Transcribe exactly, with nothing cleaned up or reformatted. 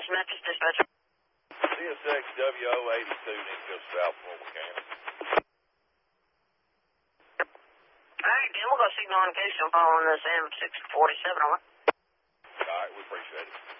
West Memphis, dispatcher. C S X W O eighty-two needs to go south for mechanic. Alright, then we'll go signal indication following this M six forty-seven, over. Alright, we appreciate it.